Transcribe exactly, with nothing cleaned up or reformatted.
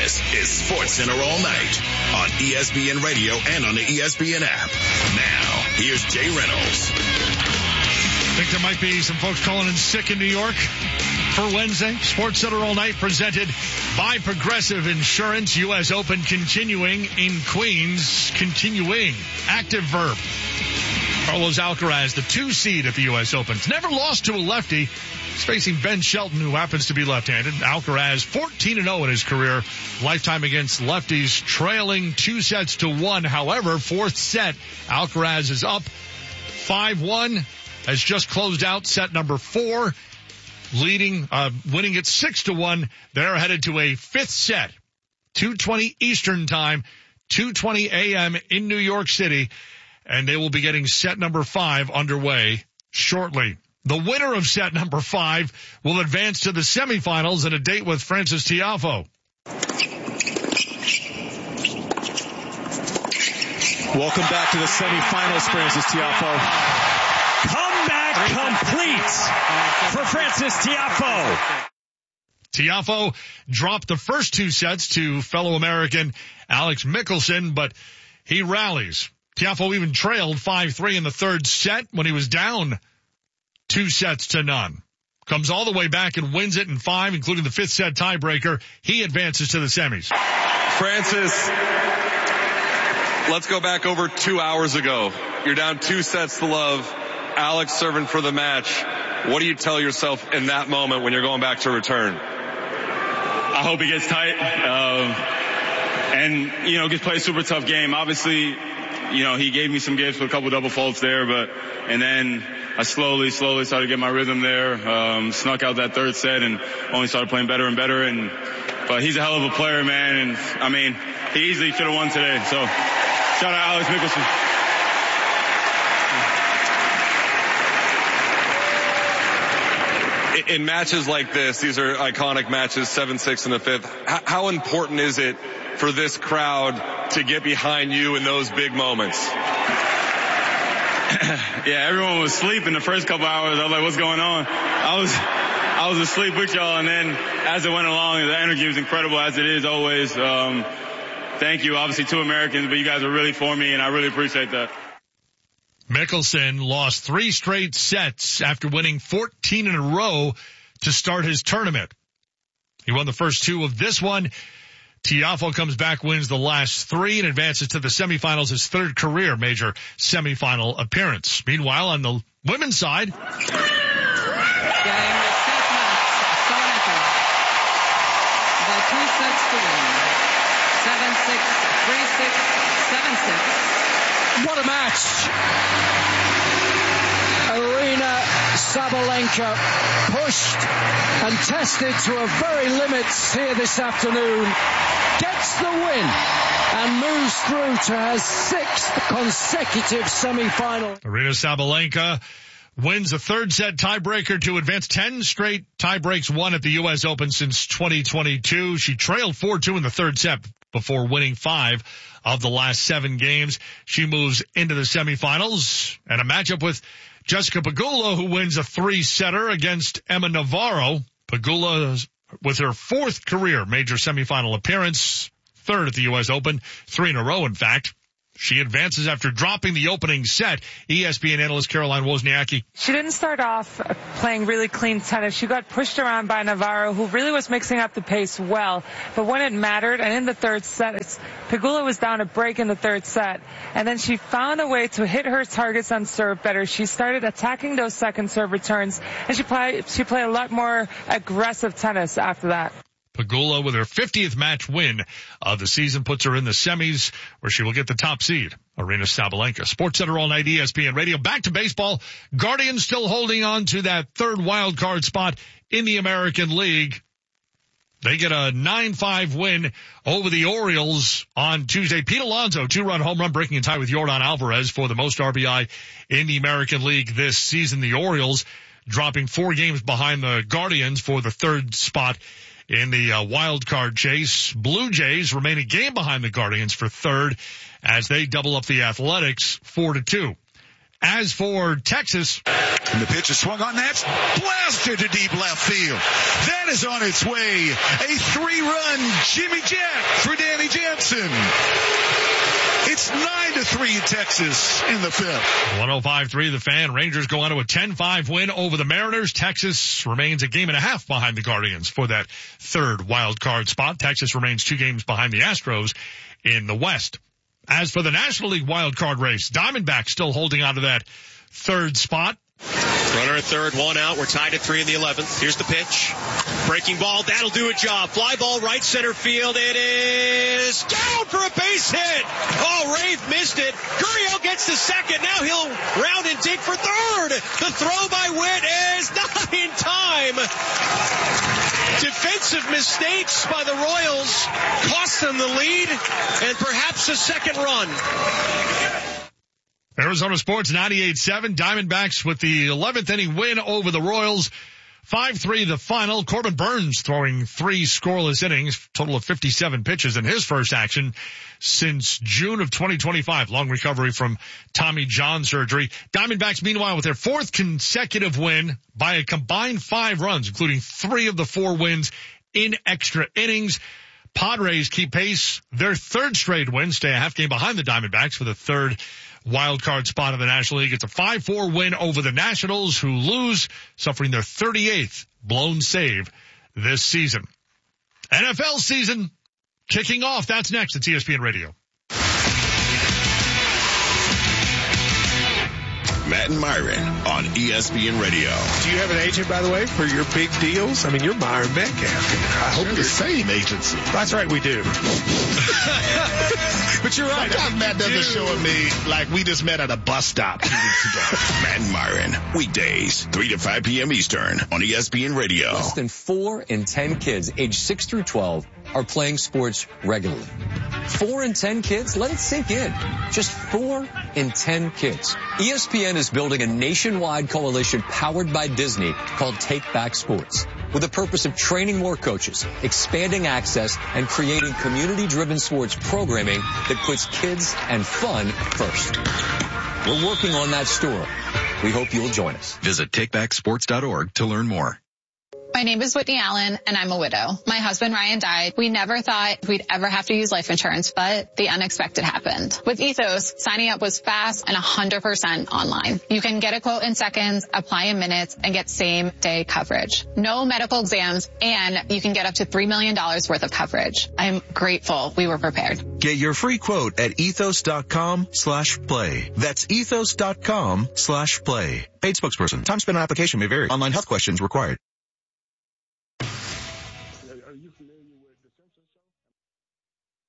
This is SportsCenter All Night on E S P N Radio and on the E S P N app. Now, here's Jay Reynolds. I think there might be some folks calling in sick in New York for Wednesday. SportsCenter All Night presented by Progressive Insurance. U S Open continuing in Queens. Continuing. Active verb. Carlos Alcaraz, the two seed at the U S Open. Never lost to a lefty. He's facing Ben Shelton, who happens to be left-handed. Alcaraz, fourteen and oh in his career. Lifetime against lefties, trailing two sets to one. However, fourth set, Alcaraz is up five one. Has just closed out set number four. Leading, uh, winning it six to one. They're headed to a fifth set. two twenty Eastern time, two twenty a.m. in New York City. And they will be getting set number five underway shortly. The winner of set number five will advance to the semifinals in a date with Frances Tiafoe. Welcome back to the semifinals, Frances Tiafoe. Comeback complete for Frances Tiafoe. Tiafoe dropped the first two sets to fellow American Alex Michelsen, but he rallies. Tiafoe even trailed five three in the third set when he was down two sets to none. Comes all the way back and wins it in five, including the fifth set tiebreaker. He advances to the semis. Frances, let's go back over two hours ago. You're down two sets to love. Alex serving for the match. What do you tell yourself in that moment when you're going back to return? I hope he gets tight. Um, and, you know, gets play a super tough game. Obviously, you know, he gave me some gives with a couple double faults there, but, and then I slowly, slowly started to get my rhythm there, um, snuck out that third set and only started playing better and better. And, but he's a hell of a player, man. And I mean, he easily should have won today. So shout out Alex Michelsen. In matches like this, these are iconic matches, seven six in the fifth. How, how important is it for this crowd to get behind you in those big moments? Yeah, everyone was asleep in the first couple hours. I was like, what's going on? I was I was asleep with y'all, and then as it went along, the energy was incredible, as it is always. Um, thank you. Obviously, two Americans, but you guys are really for me, and I really appreciate that. Michelsen lost three straight sets after winning fourteen in a row to start his tournament. He won the first two of this one. Tiafoe comes back, wins the last three, and advances to the semifinals, his third career major semifinal appearance. Meanwhile, on the women's side, what a match! Aryna Sabalenka pushed and tested to her very limits here this afternoon, gets the win and moves through to her sixth consecutive semifinal. Aryna Sabalenka wins a third set tiebreaker to advance. ten straight tiebreaks won at the U S Open since twenty twenty-two. She trailed four two in the third set before winning five of the last seven games. She moves into the semifinals and a matchup with Jessica Pegula, who wins a three-setter against Emma Navarro. Pegula with her fourth career major semifinal appearance, third at the U S Open, three in a row, in fact. She advances after dropping the opening set. E S P N analyst Caroline Wozniacki. She didn't start off playing really clean tennis. She got pushed around by Navarro, who really was mixing up the pace well. But when it mattered, and in the third set, it's, Pegula was down a break in the third set. And then she found a way to hit her targets on serve better. She started attacking those second serve returns, and she played, she played a lot more aggressive tennis after that. Pegula, with her fiftieth match win of the season, puts her in the semis where she will get the top seed. Aryna Sabalenka. SportsCenter All Night, E S P N Radio. Back to baseball. Guardians still holding on to that third wild card spot in the American League. They get a nine five win over the Orioles on Tuesday. Pete Alonso, two-run home run, breaking a tie with Yordan Alvarez for the most R B I in the American League this season. The Orioles dropping four games behind the Guardians for the third spot in the uh, wild card chase. Blue Jays remain a game behind the Guardians for third as they double up the Athletics four to two. As for Texas, and the pitch is swung on, that's blasted to deep left field. That is on its way. A three-run Jimmy Jack for Danny Jansen. It's nine to three Texas in the fifth. one oh five point three The Fan. Rangers go on to a ten five win over the Mariners. Texas remains a game and a half behind the Guardians for that third wild card spot. Texas remains two games behind the Astros in the West. As for the National League wild card race, Diamondbacks still holding on to that third spot. Runner at third, one out. We're tied at three in the eleventh. Here's the pitch. Breaking ball. That'll do a job. Fly ball right center field. It is down for a base hit. Oh, Rafe missed it. Gurriel gets to second. Now he'll round and dig for third. The throw by Witt is not in time. Defensive mistakes by the Royals cost them the lead and perhaps a second run. Arizona Sports ninety-eight point seven. Diamondbacks with the eleventh inning win over the Royals. five three the final. Corbin Burns throwing three scoreless innings, total of fifty-seven pitches in his first action since June of twenty twenty-five. Long recovery from Tommy John surgery. Diamondbacks, meanwhile, with their fourth consecutive win by a combined five runs, including three of the four wins in extra innings. Padres keep pace. Their third straight win, stay a half game behind the Diamondbacks for the third wild card spot in the National League. It's a five four win over the Nationals, who lose, suffering their thirty-eighth blown save this season. N F L season kicking off. That's next at E S P N Radio. Matt and Myron on E S P N Radio. Do you have an agent, by the way, for your big deals? I mean, you're Myron Metcalf. I hope Sure, the same agency. That's right, we do. But you're right. Sometimes Matt doesn't show me like we just met at a bus stop two weeks ago. Matt and Myron, weekdays, three to five p.m. Eastern on E S P N Radio. Less than four in ten kids aged six through twelve are playing sports regularly. Four in ten kids? Let it sink in. Just four in ten kids. E S P N is building a nationwide coalition powered by Disney called Take Back Sports, with the purpose of training more coaches, expanding access, and creating community-driven sports programming that puts kids and fun first. We're working on that story. We hope you'll join us. Visit take back sports dot org to learn more. My name is Whitney Allen, and I'm a widow. My husband, Ryan, died. We never thought we'd ever have to use life insurance, but the unexpected happened. With Ethos, signing up was fast and one hundred percent online. You can get a quote in seconds, apply in minutes, and get same-day coverage. No medical exams, and you can get up to three million dollars worth of coverage. I'm grateful we were prepared. Get your free quote at ethos.com slash play. That's ethos.com slash play. Paid spokesperson. Time spent on application may vary. Online health questions required.